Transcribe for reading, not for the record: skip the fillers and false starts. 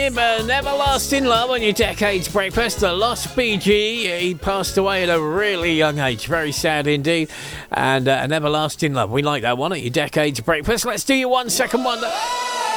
Gibb, An Everlasting Love on your Decades Breakfast. The Lost BG, he passed away at a really young age. Very sad indeed. And An Everlasting Love. We like that one at your Decades Breakfast. Let's do your 1 second wonder.